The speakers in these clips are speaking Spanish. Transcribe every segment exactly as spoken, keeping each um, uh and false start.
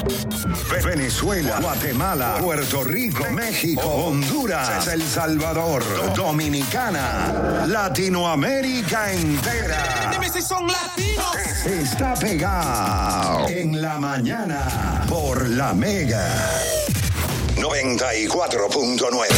Venezuela, Guatemala, Puerto Rico, México, Honduras, El Salvador, Dominicana, Latinoamérica entera. Dime si son latinos. Está pegado en la mañana por La Mega noventa y cuatro punto nueve.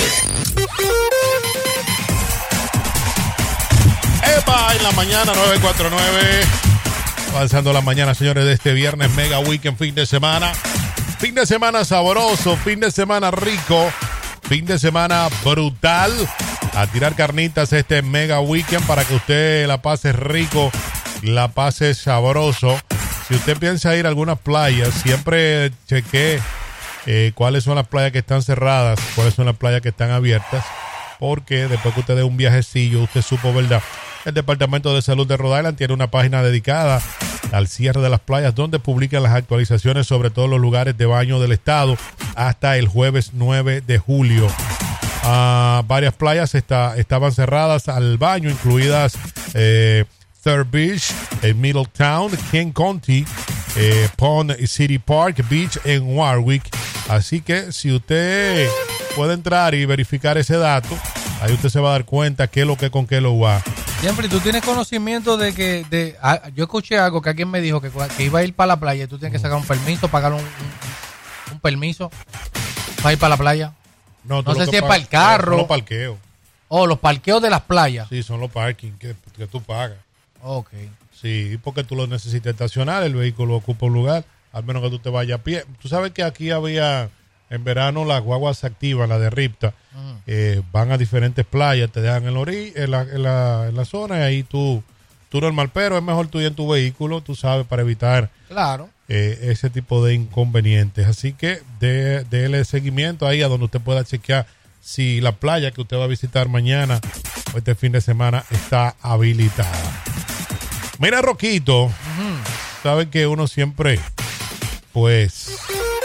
¡Epa! En la mañana nueve cuatro nueve. Avanzando la mañana, señores, de este viernes, Mega Weekend, fin de semana. Fin de semana sabroso, fin de semana rico, fin de semana brutal. A tirar carnitas este Mega Weekend para que usted la pase rico, la pase sabroso. Si usted piensa ir a algunas playas, siempre chequee eh, cuáles son las playas que están cerradas, cuáles son las playas que están abiertas, porque después que usted dé un viajecillo, usted supo, ¿verdad? El Departamento de Salud de Rhode Island tiene una página dedicada al cierre de las playas donde publican las actualizaciones sobre todos los lugares de baño del estado hasta el jueves nueve de julio. Uh, varias playas está, estaban cerradas al baño, incluidas eh, Third Beach, eh, Middletown, King County, eh, Pond City Park Beach en Warwick. Así que si usted puede entrar y verificar ese dato, ahí usted se va a dar cuenta qué es lo que con qué lo va. Siempre, ¿tú tienes conocimiento de que de, ah, yo escuché algo que alguien me dijo que, que iba a ir para la playa y tú tienes que sacar un permiso, pagar un, un, un permiso para ir para la playa? No, no sé si es para el carro. Son los parqueos. Oh, los parqueos de las playas. Sí, son los parking que, que tú pagas. Ok. Sí, porque tú lo necesitas estacionar, el vehículo ocupa un lugar, al menos que tú te vayas a pie. Tú sabes que aquí había, en verano, las guaguas se activan, la de Ripta, uh-huh. eh, van a diferentes playas, te dejan en la, ori- en la, en la, en la zona y ahí tú, tú normal, pero es mejor tú ir en tu vehículo, tú sabes, para evitar claro. eh, ese tipo de inconvenientes. Así que dé, déle seguimiento ahí a donde usted pueda chequear si la playa que usted va a visitar mañana o este fin de semana está habilitada. Mira, Roquito, uh-huh. saben que uno siempre, pues,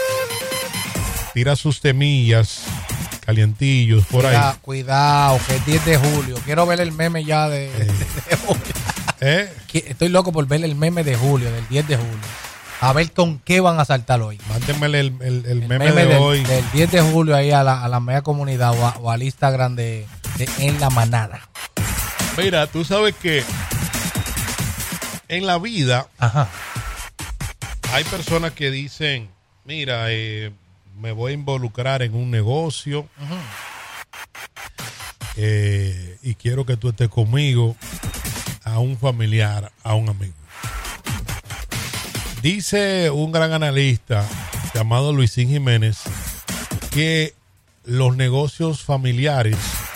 tira sus temillas calientillos por Cuida, ahí. Cuidado, que es diez de julio. Quiero ver el meme ya de, eh. de julio. ¿Eh? Estoy loco por ver el meme de julio, del diez de julio. A ver con qué van a saltar hoy. Mándenme el, el, el, el meme, meme de del, hoy. Del diez de julio ahí a la, a la media comunidad o, a, o al Instagram de, de En la Manada. Mira, tú sabes que en la vida Ajá. hay personas que dicen, mira, eh, me voy a involucrar en un negocio uh-huh. eh, y quiero que tú estés conmigo, a un familiar, a un amigo. Dice un gran analista llamado Luisín Jiménez que los negocios familiares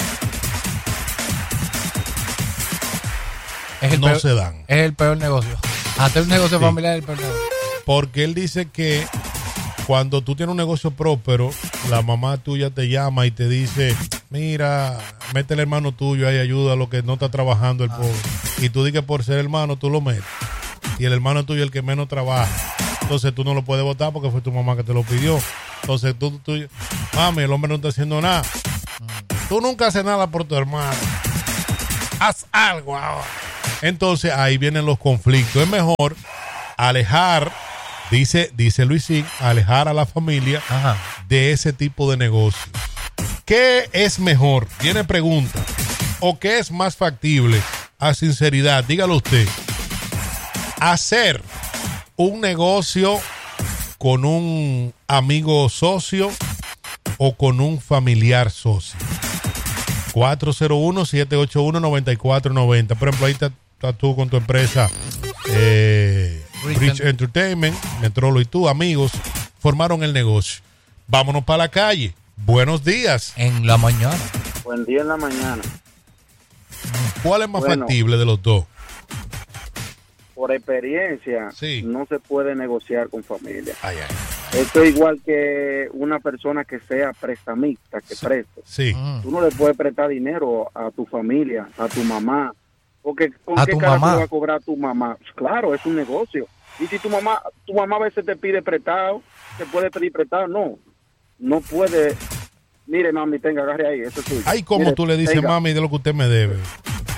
es el no peor, se dan. Es el peor negocio. Hacer un negocio sí. familiar es el peor negocio. Porque él dice que cuando tú tienes un negocio próspero, la mamá tuya te llama y te dice, mira, mete el hermano tuyo ahí, ayuda a lo que no está trabajando el ah. pobre. Y tú dices que por ser hermano tú lo metes. Y el hermano tuyo es el que menos trabaja. Entonces tú no lo puedes votar porque fue tu mamá que te lo pidió. Entonces tú, tú mami, el hombre no está haciendo nada. Mm. Tú nunca haces nada por tu hermano. Haz algo ahora. Entonces ahí vienen los conflictos. Es mejor alejar, dice, dice Luisín, alejar a la familia Ajá. de ese tipo de negocios. ¿Qué es mejor? Tiene pregunta. ¿O qué es más factible? A sinceridad, dígalo usted. Hacer un negocio con un amigo socio o con un familiar socio. cuatro cero uno, siete ocho uno, nueve cuatro nueve cero. Por ejemplo, ahí estás está tú con tu empresa eh, Rich Entertainment, Metrolo y tú, amigos, formaron el negocio. Vámonos para la calle. Buenos días. En la mañana. Buen día en la mañana. ¿Cuál es más bueno, factible de los dos? Por experiencia, sí. no se puede negociar con familia. Ay, ay. Esto es igual que una persona que sea prestamista, que sí. preste. Sí. Tú no le puedes prestar dinero a tu familia, a tu mamá. Porque ¿con a qué tu cara mamá. tú vas a cobrar a tu mamá? Claro, es un negocio. Y si tu mamá, tu mamá a veces te pide prestado, te puede pedir prestado, no. No puede. Mire, mami, tenga, agarre ahí, eso es tuyo. Ay, ¿cómo Mire, tú le dices, tenga. mami, de lo que usted me debe?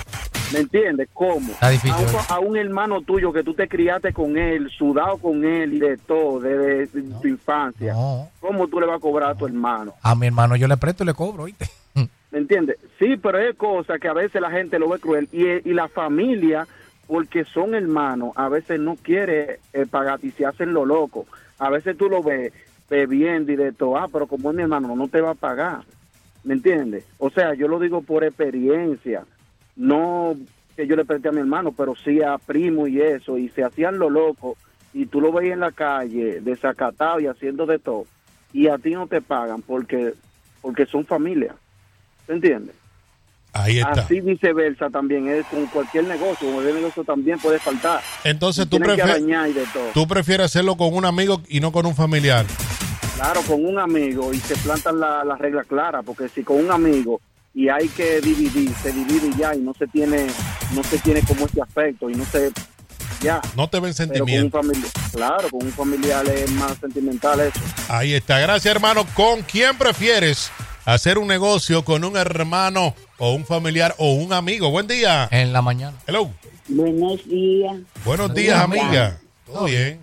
¿Me entiendes? ¿Cómo? Está difícil, a, un, ¿verdad? a un hermano tuyo que tú te criaste con él, sudado con él y de todo, desde No. tu infancia. No. ¿Cómo tú le vas a cobrar a tu hermano? A mi hermano yo le presto y le cobro, ¿oíste? ¿Me entiendes? Sí, pero es cosa que a veces la gente lo ve cruel. Y, y la familia, porque son hermanos, a veces no quiere eh, pagar y se hacen lo loco. A veces tú lo ves bebiendo y de todo, ah, pero como es mi hermano, no te va a pagar. ¿Me entiendes? O sea, yo lo digo por experiencia. No que yo le presté a mi hermano, pero sí a primo y eso. Y se hacían lo loco. Y tú lo veías en la calle, desacatado y haciendo de todo. Y a ti no te pagan porque, porque son familia. ¿Se entiende? Ahí está. Así viceversa también es con cualquier negocio. Con el negocio también puede faltar. Entonces Y tú, tienen que prefier- arañar y de todo. tú prefieres hacerlo con un amigo y no con un familiar. Claro, con un amigo y se plantan las la reglas claras, porque si con un amigo y hay que dividir, se divide ya y no se tiene, no se tiene como ese afecto y no se, ya. No te ven Pero con un sentimiento. familiar, claro, con un familiar es más sentimental eso. Ahí está. Gracias, hermano. ¿Con quién prefieres hacer un negocio? ¿Con un hermano o un familiar o un amigo? Buen día. En la mañana. Hello. Buenos días. Buenos días, Buenos amiga. Todo bien.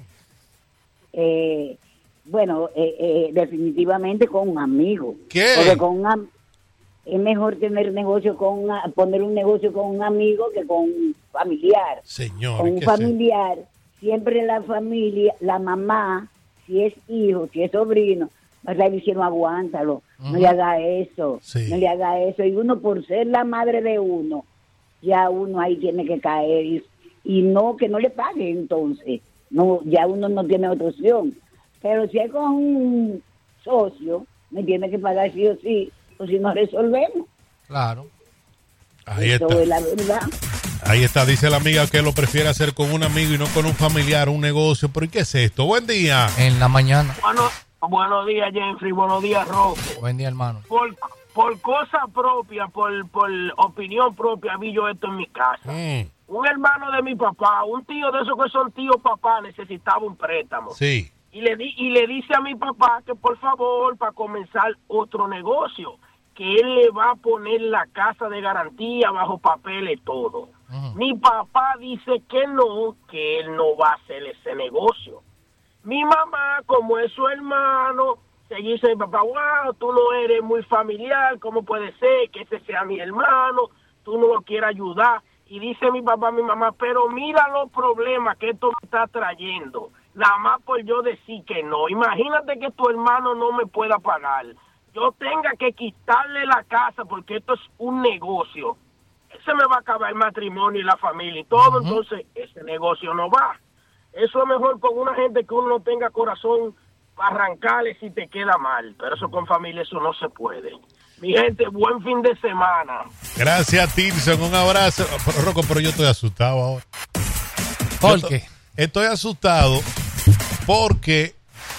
Eh, bueno, eh, eh, definitivamente con un amigo. ¿Qué? Porque con un am- es mejor tener negocio con una- poner un negocio con un amigo que con un familiar. Señor. Con un ¿qué se- familiar, siempre la familia, la mamá, si es hijo, si es sobrino, va a estar diciendo aguántalo, no Ujú. le haga eso, Sí. no le haga eso. Y uno por ser la madre de uno, ya uno ahí tiene que caer y, y no que no le pague entonces. No, ya uno no tiene otra opción. Pero si es con un socio, me tiene que pagar sí o sí, o si no resolvemos. Claro. Ahí Eso está. es la verdad. Ahí está. Dice la amiga que lo prefiere hacer con un amigo y no con un familiar, un negocio. ¿Pero y qué es esto? Buen día. En la mañana. Bueno, buenos días, Jeffrey. Buenos días, Roque. Buen día, hermano. Por, por cosa propia, por, por opinión propia, vi yo esto en mi casa. Mm, Un hermano de mi papá, un tío de esos que son tíos papá, necesitaba un préstamo. sí. Y le, di, y le dice a mi papá que por favor, para comenzar otro negocio, que él le va a poner la casa de garantía bajo papeles todo. Ujú. Mi papá dice que no, que él no va a hacer ese negocio. Mi mamá, como es su hermano, se dice mi papá, wow, tú no eres muy familiar, ¿cómo puede ser que ese sea mi hermano? Tú no lo quieres ayudar. Y dice mi papá, mi mamá, pero mira los problemas que esto me está trayendo. Nada más por yo decir que no. Imagínate que tu hermano no me pueda pagar. Yo tenga que quitarle la casa porque esto es un negocio. Se me va a acabar el matrimonio y la familia y todo, Ujú. entonces ese negocio no va. Eso es mejor con una gente que uno no tenga corazón para arrancarle si te queda mal. Pero eso con familia, eso no se puede. Mi gente, buen fin de semana. Gracias, Tilson. Un abrazo. Pero, Rocco, pero yo estoy asustado ahora. ¿Por Yo qué? to- Estoy asustado porque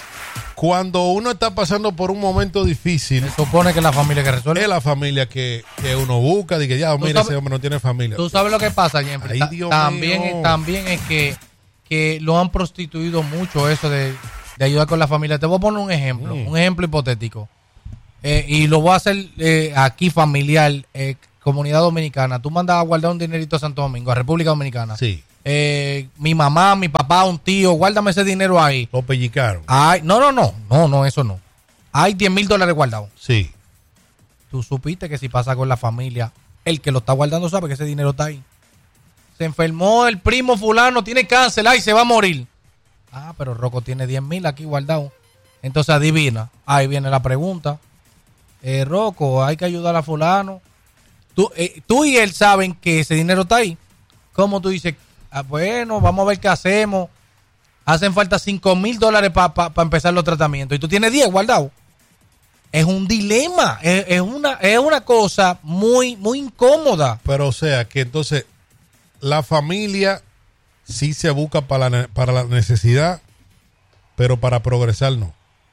cuando uno está pasando por un momento difícil, Se supone que es la familia que resuelve. es la familia que, que uno busca. Dice, ya, Tú mira, sabes- ese hombre no tiene familia. Tú sabes lo que pasa, Jeffrey. Ay, Ta- Dios también, mío. también es que, que lo han prostituido mucho eso de, de ayudar con la familia. Te voy a poner un ejemplo, Mm. un ejemplo hipotético. Eh, y lo voy a hacer eh, aquí familiar, eh, comunidad dominicana. Tú mandas a guardar un dinerito a Santo Domingo, a República Dominicana. Sí, Eh, mi mamá, mi papá, un tío, guárdame ese dinero ahí. lo pellicaron. Ay, no, no, no, no, no, eso no. Hay diez mil dólares guardados. Sí. Tú supiste que si pasa con la familia, el que lo está guardando sabe que ese dinero está ahí. Se enfermó el primo fulano, tiene cáncer, ay, se va a morir. Ah, pero Rocco tiene diez mil aquí guardado. Entonces adivina, ahí viene la pregunta. Eh, Rocco, hay que ayudar a fulano. Tú, eh, tú y él saben que ese dinero está ahí. ¿Cómo tú dices? Ah, bueno, vamos a ver qué hacemos. Hacen falta cinco mil dólares para pa, pa empezar los tratamientos. Y tú tienes diez guardados. Es un dilema. Es, es, una, es una cosa muy, muy incómoda. Pero o sea, que entonces la familia sí se busca para la, ne- para la necesidad, pero para progresar no.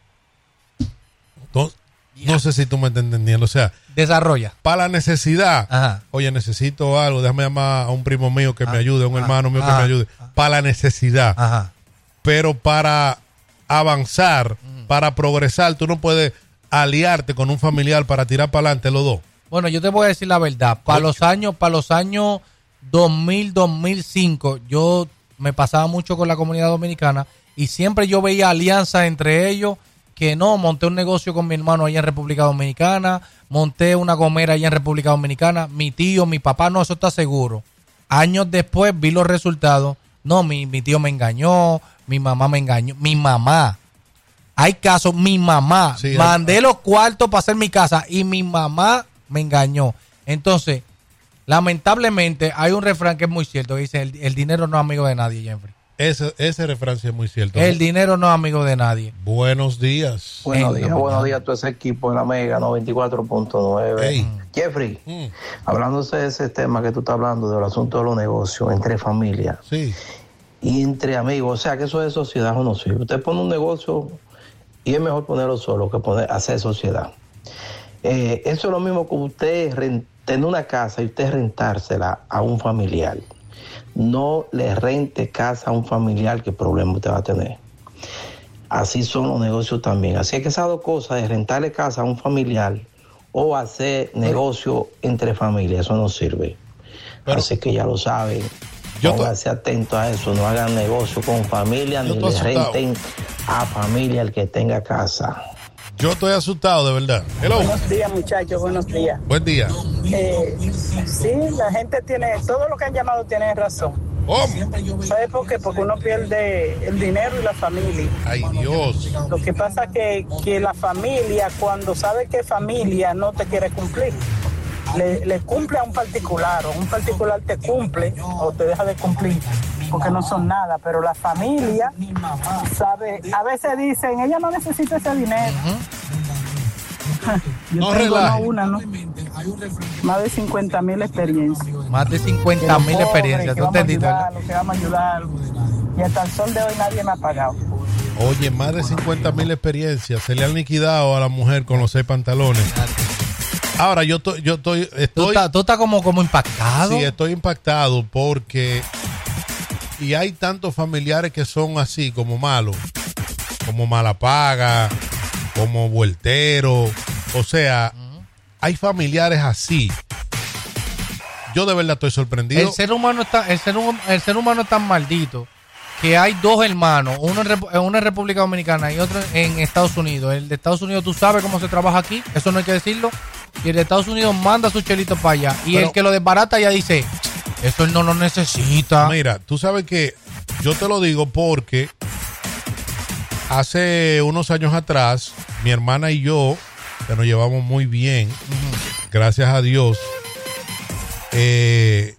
Entonces, no sé si tú me estás entendiendo. O sea, Desarrolla. para la necesidad, Ajá. oye, necesito algo, déjame llamar a un primo mío que me Ah, ayude, a un ah, hermano mío que ah, me ayude. ah. Para la necesidad. Ajá. Pero para avanzar, para progresar, tú no puedes aliarte con un familiar para tirar para adelante los dos. Bueno, yo te voy a decir la verdad. Para Coño. los años, para los años dos mil, dos mil cinco, yo me pasaba mucho con la comunidad dominicana y siempre yo veía alianzas entre ellos, que no, monté un negocio con mi hermano allá en República Dominicana, monté una gomera allá en República Dominicana, mi tío, mi papá, no, eso está seguro. Años después vi los resultados, no, mi, mi tío me engañó, mi mamá me engañó, mi mamá. Hay casos, mi mamá, Sí, mandé hay- los cuartos para hacer mi casa y mi mamá me engañó. Entonces, lamentablemente, hay un refrán que es muy cierto, que dice, el, el dinero no es amigo de nadie, Jeffrey. Ese, ese refrán sí es muy cierto. El dinero no es amigo de nadie. Buenos días. Buenos En días, la buenos mañana. días a todo ese equipo de la Mega noventa y cuatro punto nueve. Ey. Jeffrey, Mm, hablándose de ese tema que tú estás hablando, del asunto de los negocios entre familias sí. y entre amigos, o sea que eso de sociedad no sirve. Usted pone un negocio y es mejor ponerlo solo que poner, hacer sociedad. Eh, eso es lo mismo que usted ren- tener una casa y usted rentársela a un familiar. No le rente casa a un familiar, que problema usted va a tener. Así son los negocios también. Así es que esas dos cosas de rentarle casa a un familiar o hacer negocio entre familias, eso no sirve. Pero- Así que ya lo saben. Yo to- Pónganse atentos a eso. No hagan negocio con familia Yo ni estoy le asustado. renten a familia el que tenga casa. Yo estoy asustado, de verdad. Hello. Buenos días, muchachos, buenos días. Buen día. Eh, sí, la gente tiene, todo lo que han llamado tiene razón. ¿Cómo? ¿Sabe por qué? Porque uno pierde el dinero y la familia. Ay, Dios. Lo que pasa es que, que la familia, cuando sabe que familia no te quiere cumplir, le, le cumple a un particular, o un particular te cumple o te deja de cumplir, porque no son nada, pero la familia sabe, a veces dicen, ella no necesita ese dinero. Yo No tengo relaje. no una, ¿no? Más de cincuenta mil experiencias. Más de cincuenta mil experiencias. Que ¿Tú vamos a entendiste, verdad? ayudarlo, que vamos a ayudarlo. Y hasta el sol de hoy nadie me ha pagado. Oye, más de cincuenta mil experiencias. Se le han liquidado a la mujer con los seis pantalones. Ahora, yo estoy, yo estoy, Tú estoy, estás, tú estás como, como impactado. sí, estoy impactado porque y hay tantos familiares que son así, como malos, como malapaga, como vueltero. O sea, hay familiares así. Yo de verdad estoy sorprendido. El ser humano está, el ser, hum- el ser humano es tan maldito que hay dos hermanos, uno en, Repu- uno en República Dominicana y otro en Estados Unidos. El de Estados Unidos, tú sabes cómo se trabaja aquí, eso no hay que decirlo. Y el de Estados Unidos manda su chelito para allá. Y Pero- el que lo desbarata ya dice, eso él no lo necesita. Mira, tú sabes que yo te lo digo porque hace unos años atrás, mi hermana y yo, que nos llevamos muy bien, gracias a Dios, eh,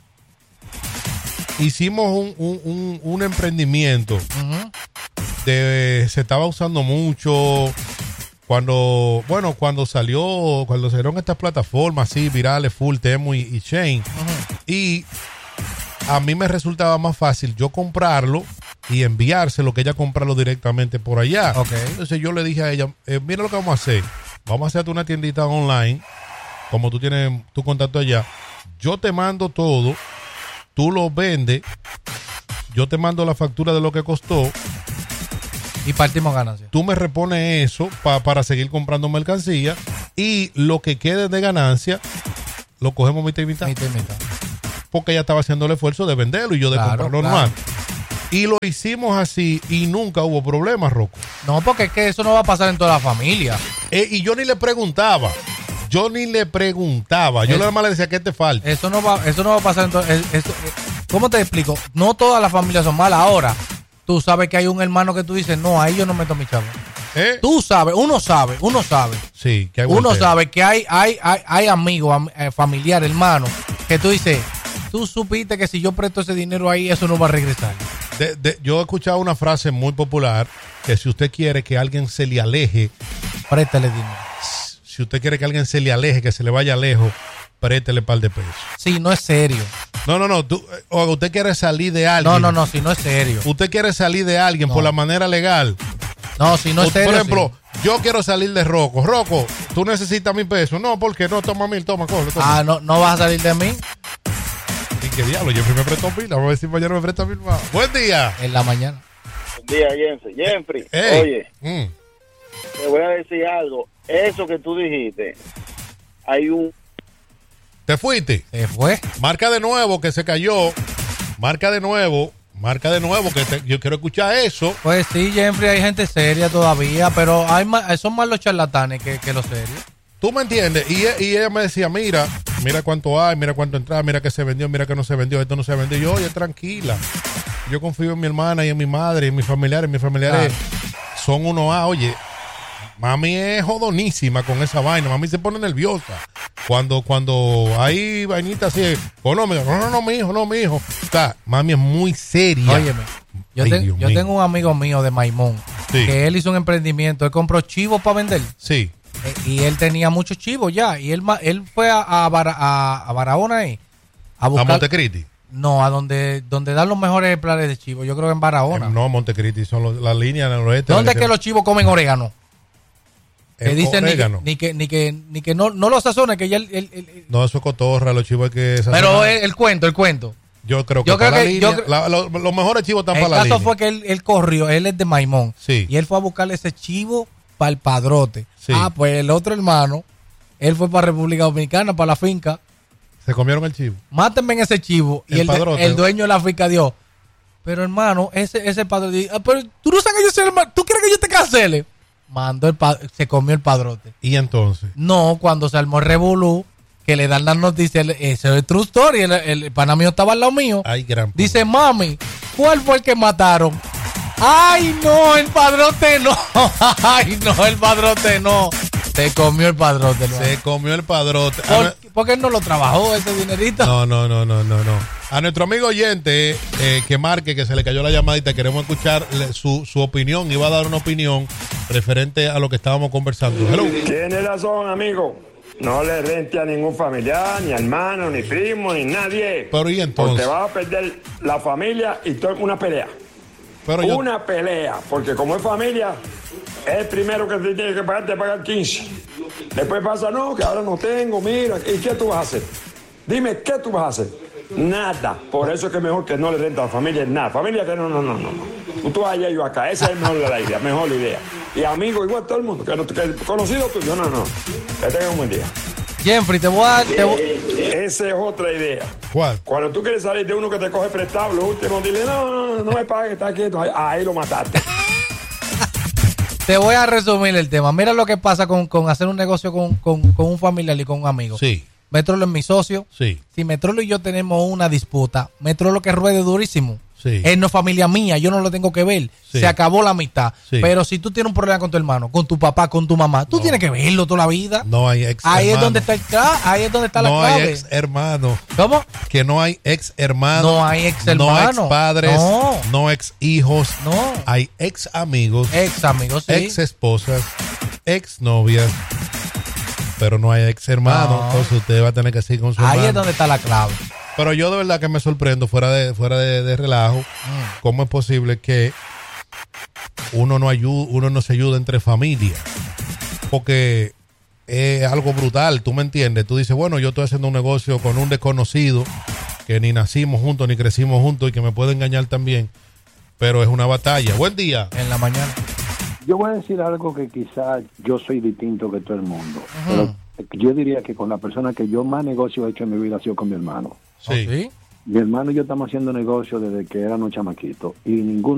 hicimos un, un- un- un emprendimiento. Ujú. De, se estaba usando mucho cuando, bueno, cuando salió, cuando salieron estas plataformas así virales, Full, Temu y, y Shane. Y a mí me resultaba más fácil yo comprarlo y enviárselo que ella comprarlo directamente por allá. Ok. Entonces yo le dije a ella, eh, mira lo que vamos a hacer. Vamos a hacerte una tiendita online, como tú tienes tu contacto allá. Yo te mando todo, tú lo vendes, yo te mando la factura de lo que costó, Y partimos ganancias. tú me repones eso pa- para seguir comprando mercancía y lo que quede de ganancia lo cogemos mitad y mitad. Mitad y mitad. Porque ella estaba haciendo el esfuerzo de venderlo y yo de Claro, comprarlo claro. normal. Y lo hicimos así y nunca hubo problemas, Rocco. No, porque es que eso no va a pasar en toda la familia. Eh, y yo ni le preguntaba. Yo ni le preguntaba. Yo Es- nada más le decía, ¿qué te falta? Eso no va, eso no va a pasar en toda... es- es- ¿Cómo te explico? No todas las familias son malas. Ahora, tú sabes que hay un hermano que tú dices, no, ahí yo no meto mi chavo. ¿Eh? Tú sabes, uno sabe, uno sabe. Sí, que hay Uno volteo. sabe que hay, hay, hay, hay amigos, am- eh, familiares, hermanos, que tú dices, tú supiste que si yo presto ese dinero ahí, eso no va a regresar. De- de- yo he escuchado una frase muy popular que si usted quiere que alguien se le aleje, Préstale dinero. si usted quiere que alguien se le aleje, que se le vaya lejos, préstele un par de pesos. Sí, no es serio. No, no, no. Tú, eh, o usted quiere salir de alguien. No, no, no, si no es serio. Usted quiere salir de alguien No. por la manera legal. No, si no es O, por serio. ejemplo, sí. yo quiero salir de Rocco. Rocco, tú necesitas mil pesos. No, ¿por qué? No, toma mil, toma, coge. Toma. Ah, no, no vas a salir de mí ¿Y qué diablo? Jeffrey me prestó mil. Vamos a ver si mañana me presta mil más. Buen día. en la mañana. Buen día, Jeffrey. Jeffrey, Ey. oye, Mm. te voy a decir algo. Eso que tú dijiste, hay un ¿Te fuiste? Se fue. Marca de nuevo que se cayó. Marca de nuevo. Marca de nuevo que te, yo quiero escuchar eso. Pues sí, Jeffrey, hay gente seria todavía, pero hay más, son más los charlatanes que, que los serios. ¿Tú me entiendes? Y, y ella me decía, mira, mira cuánto hay, mira cuánto entra, mira que se vendió, mira que no se vendió, esto no se vendió. Y yo, oye, tranquila. Yo confío en mi hermana y en mi madre y en mis familiares. Mis familiares claro. son uno A. Oye, mami es jodonísima con esa vaina. Mami se pone nerviosa. Cuando cuando hay vainitas así, pues no, no, no, no, mi hijo, no, mi hijo. O sea, mami es muy seria. Óyeme, yo, Ay, te, yo mío. tengo un amigo mío de Maimón, sí. que él hizo un emprendimiento, él compró chivos para vender. Sí. Eh, y él tenía muchos chivos ya. Y él él fue a, a, Bar, a, a Barahona ahí. A, buscar, ¿A Montecristi? No, a donde, donde dan los mejores planes de chivos. Yo creo que en Barahona. Eh, no, Montecristi son los, las líneas del oeste. ¿Dónde es que, que los chivos comen orégano? Que dicen ni que, orégano. ni que ni que ni que no, no lo sazones, que ya el, el, el- No, eso es cotorra, los chivos hay que sazonar. Pero el, el cuento, el cuento. Yo creo que, Yo creo para que- la línea, yo cre- la- lo- los mejores chivos están El para la caso línea. fue que él, él corrió, él es de Maimón. Sí. Y él fue a buscarle ese chivo para el padrote. Sí. Ah, pues el otro hermano, él fue para República Dominicana, para la finca. Se comieron el chivo. Mátenme en ese chivo. Y El el, padrote. el dueño de la finca dio. Pero hermano, ese, ese padrote. Ah, pero tú no sabes que yo soy hermano. ¿Tú quieres que yo te cancele? Mandó el pa- se comió el padrote. Y entonces, No, cuando se armó el revolú, que le dan las noticias, el- ese es true story. El, el pana mío estaba al lado mío. hay gran. Dice, mami, ¿cuál fue el que mataron? Ay, no, el padrote no. Ay, no, el padrote no. Se comió el padrote. hermano. Se comió el padrote. A ¿Por, nue- ¿Por qué no lo trabajó ese dinerito? No, no, no, no, no, no. A nuestro amigo oyente eh, que marque, que se le cayó la llamadita, queremos escuchar le- su, su opinión. Iba a dar una opinión referente a lo que estábamos conversando. Hello. Tiene razón, amigo. No le rente a ningún familiar, ni hermano, ni primo, ni nadie. Pero y entonces. Porque va a perder la familia y todo una pelea. Pero yo, Una pelea. Porque como es familia, es el primero que te tiene que pagar, te paga quince. Después pasa, no, que ahora no tengo, mira. ¿Y qué tú vas a hacer? Dime, ¿qué tú vas a hacer? Nada. Por eso es que es mejor que no le renta a la familia nada. Familia que no, no, no, no. no. Tú allá y yo acá. Esa es mejor la idea, mejor la idea. Y amigos, igual todo el mundo. Que, no, que conocido tuyo, no, no. Que tengan un buen día. Jeffrey, te voy a... Te voy- Esa es otra idea. ¿cuál? Cuando tú quieres salir de uno que te coge prestado, lo último, dile, no, no, no, no me pagues, está quieto. Ahí, ahí lo mataste. Te voy a resumir el tema. Mira lo que pasa con, con hacer un negocio con, con, con un familiar y con un amigo. Sí, Metrolo es mi socio. sí, Si Metrolo y yo tenemos una disputa, Metrolo que ruede durísimo. sí. Él no es familia mía, yo no lo tengo que ver. Sí. Se acabó la amistad. Sí. Pero si tú tienes un problema con tu hermano, con tu papá, con tu mamá, tú No. tienes que verlo toda la vida. No hay ex Ahí es hermano. donde está el cla- ahí es donde está la No clave. hay ex hermano. ¿Cómo? Que no hay ex hermano. No hay ex No hermano. ex padres. No. No ex hijos. No. Hay ex amigos. Ex amigos, sí. Ex esposas. Ex novias. Pero no hay ex hermano. No. Entonces usted va a tener que seguir con su Ahí hermano. es donde está la clave. Pero yo de verdad que me sorprendo, fuera de, fuera de, de relajo, cómo es posible que uno no ayude, uno no se ayude entre familias. Porque es algo brutal, tú me entiendes. Tú dices, bueno, yo estoy haciendo un negocio con un desconocido que ni nacimos juntos ni crecimos juntos y que me puede engañar también. Pero es una batalla. Buen día. En la mañana. Yo voy a decir algo que quizás yo soy distinto que todo el mundo. Pero yo diría que con la persona que yo más negocio he hecho en mi vida ha sido con mi hermano. Sí. ¿Sí? Mi hermano y yo estamos haciendo negocio desde que éramos chamaquitos y ninguno